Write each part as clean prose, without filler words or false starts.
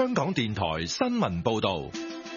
香港電台新聞報道。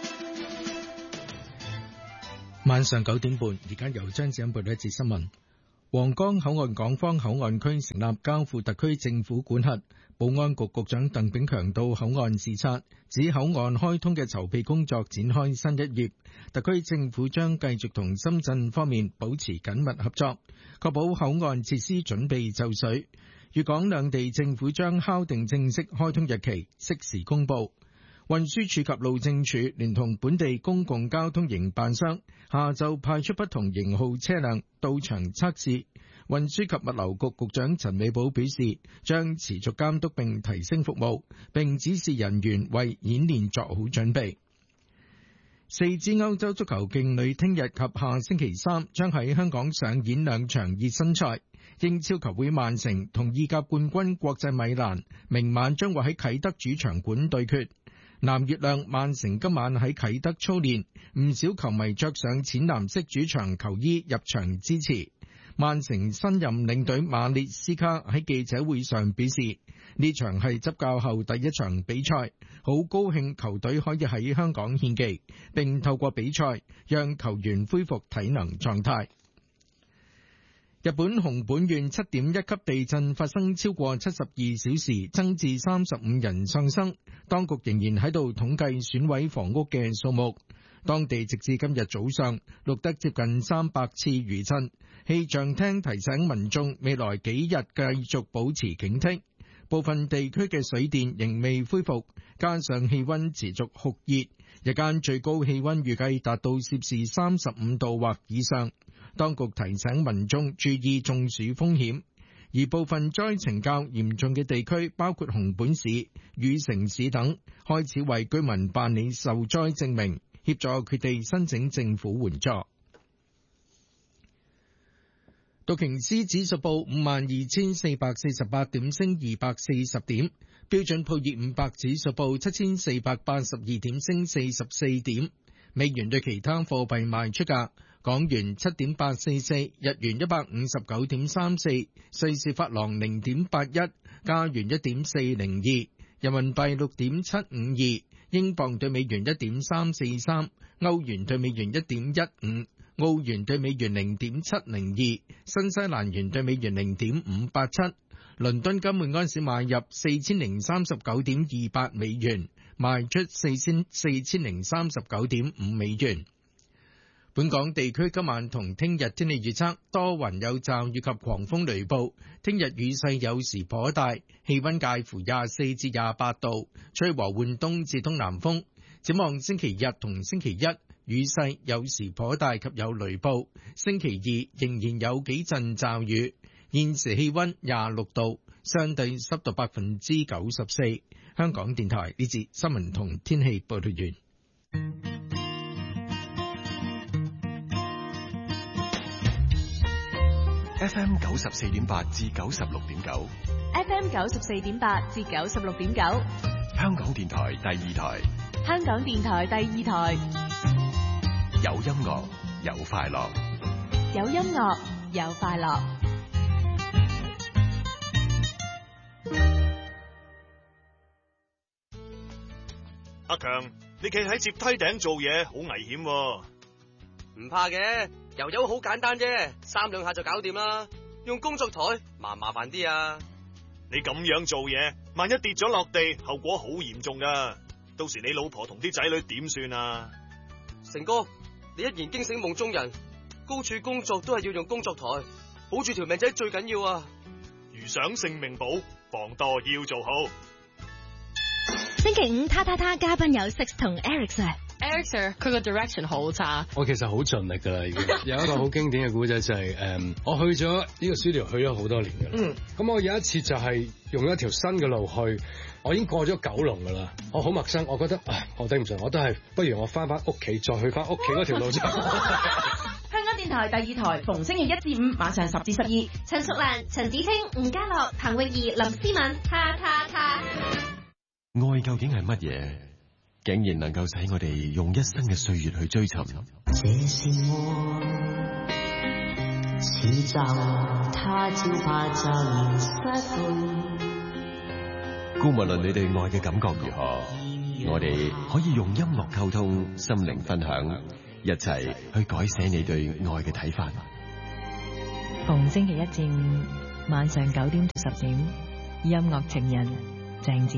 晚上9點半，而家由張子欣報道一節新聞。皇崗口岸港方口岸區成立交付特區政府管轄。保安局局長鄧炳強到口岸視察，指口岸開通嘅籌備工作展開新一頁。特區政府將繼續同深圳方面保持緊密合作，確保口岸設施準備就緒。粵港兩地政府將敲定正式開通日期，適時公佈。運輸署及路政署聯同本地公共交通營辦商，下晝派出不同型號車輛到場測試。運輸及物流局局長陳美寶表示，將持續監督並提升服務，並指示人員為演練作好準備。4支歐洲足球勁旅聽日及下星期三將喺香港上演兩場熱身賽。英超球會曼城同意甲冠軍國際米蘭明晚將會喺啟德主場館對決。藍月亮曼城今晚喺啟德操練，唔少球迷着上淺藍色主場球衣入場支持。曼城新任領隊馬列斯卡喺記者會上表示，呢場係執教後第一場比賽，好高興球隊可以喺香港獻技，並透過比賽讓球員恢復體能狀態。日本熊本縣7.1級地震發生超過72小時，增至35人喪生。當局仍然喺度統計損毀房屋嘅數目。當地直至今日早上錄得接近300次餘震。氣象廳提醒民眾未來幾日繼續保持警惕。部分地區嘅水電仍未恢復，加上氣溫持續酷熱，日間最高氣溫預計達到攝氏35度或以上。當局提醒民眾注意中暑風險，而部分災情較嚴重嘅地區，包括熊本市、羽城市等，開始為居民辦理受災證明，協助佢哋申請政府援助。道瓊斯指數報52,448點，升240點；標準普爾500指數報7,482點，升44點。美元對其他貨幣賣出價：港元7.844，日元159.34，瑞士法郎0.81，加元1.402，人民幣6.752，英鎊對美元1.343，歐元對美元1.15，澳元對美元0.702，新西蘭元對美元0.587。倫敦金每安士買入4039.28美元，賣出4039.5美元。本港地區今晚同聽日天氣預測，多雲有驟雨及狂風雷暴，聽日雨勢有時頗大，氣溫介乎24至28度，吹和緩東至東南風。展望星期日同星期一，雨勢有時頗大及有雷暴，星期二仍然有幾陣驟雨。現時氣溫26度，相對濕度94%。香港電台呢節新聞同天氣報道完。 FM 94.8至96.9 ，FM 94.8至96.9， 香港電台第二台， 香港電台第二台， 有音樂有快樂， 有音樂有快樂。 阿強，你企喺接梯頂做嘢好危險喎。 唔怕嘅，油油好簡單啫，3兩下就搞掂啦。用工作台麻煩啲啊。 你咁樣做嘢，萬一跌咗落地，後果好嚴重噶。到時你老婆同啲仔女點算啊？ 成哥，你一言驚醒夢中人，高處工作都係要用工作台，保住條命仔最緊要啊。 如想性命保，防墮要做好。 星期五，他嘉賓有 Six 同 Eric Sir。Eric Sir， 佢個 direction 好差。 我其實好盡力㗎啦，已經有一個好經典嘅故仔就係、我去咗呢個 studio 去咗好多年㗎啦。咁我有一次就係用一條新嘅路去，我已經過咗九龍㗎啦。我好陌生，我覺得我頂唔順，我都係不如我翻屋企再去翻屋企嗰條路啫。 香港電台第二台，逢星期1至5晚上10至12， 陳淑蘭、陳子清、吳家樂、彭詠儀、林思敏，他。 愛究竟係乜嘢？竟然能夠使我哋用一生嘅歲月去追尋。 這是愛，似驟他朝怕驟然失去。 姑勿論你哋愛嘅感覺如何， 我哋可以用音樂溝通，心靈分享，一齊去改寫你對愛嘅睇法。 逢星期一至五晚上9點到10點，音樂情人鄭智。